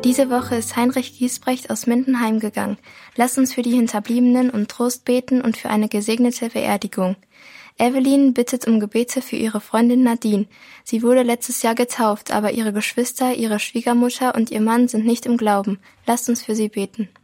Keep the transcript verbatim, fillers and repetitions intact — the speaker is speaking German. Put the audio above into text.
Diese Woche ist Heinrich Giesbrecht aus Minden heimgegangen. Lasst uns für die Hinterbliebenen um Trost beten und für eine gesegnete Beerdigung. Evelyn bittet um Gebete für ihre Freundin Nadine. Sie wurde letztes Jahr getauft, aber ihre Geschwister, ihre Schwiegermutter und ihr Mann sind nicht im Glauben. Lasst uns für sie beten.